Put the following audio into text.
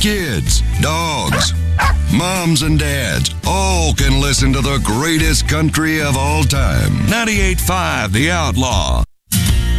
Kids, dogs, moms and dads, all can listen to the greatest country of all time. 98.5 The Outlaw.